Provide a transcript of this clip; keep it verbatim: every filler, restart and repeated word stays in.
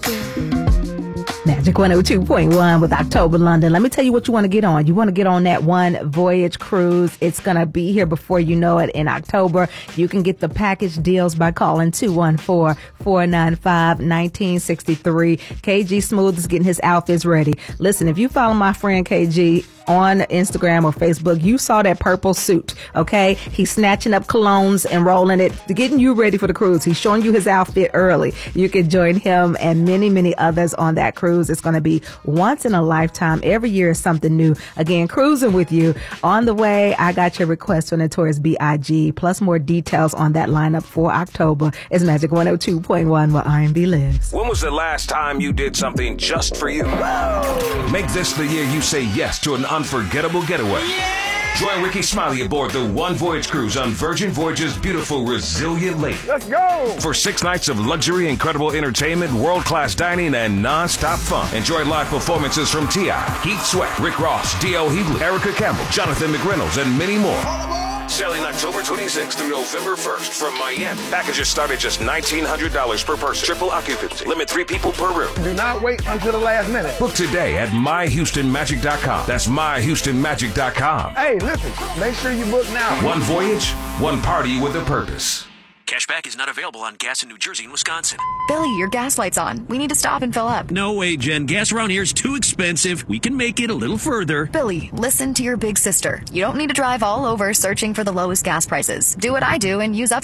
Magic one oh two point one with October London. Let me tell you what you want to get on. You want to get on that One Voyage cruise. It's going to be here before you know it in October. You can get the package deals by calling two one four, four nine five, one nine six three. K G Smooth is getting his outfits ready. Listen, if you follow my friend K G on Instagram or Facebook, you saw that purple suit, okay? He's snatching up colognes and rolling it, getting you ready for the cruise. He's showing you his outfit early. You can join him and many, many others on that cruise. It's going to be once in a lifetime. Every year is something new. Again, cruising with you. On the way, I got your request for Notorious B I G, plus more details on that lineup for October. It's Magic one oh two point one where R and B lives. When was the last time you did something just for you? Make this the year you say yes to an unforgettable getaway. Yeah! Join Ricky Smiley aboard the One Voyage cruise on Virgin Voyage's beautiful Resilient Lady. Let's go! For six nights of luxury, incredible entertainment, world-class dining, and non-stop fun. Enjoy live performances from T I, Heath Sweat, Rick Ross, D L Hughley, Erica Campbell, Jonathan McReynolds, and many more. Sailing October twenty-sixth through November first from Miami. Packages start at just nineteen hundred dollars per person. Triple occupancy. Limit three people per room. Do not wait until the last minute. Book today at my houston magic dot com. That's my houston magic dot com. Hey, listen, make sure you book now. One voyage, one party with a purpose. Cashback is not available on gas in New Jersey and Wisconsin. Billy, your gas light's on. We need to stop and fill up. No way, Jen. Gas around here is too expensive. We can make it a little further. Billy, listen to your big sister. You don't need to drive all over searching for the lowest gas prices. Do what I do and use up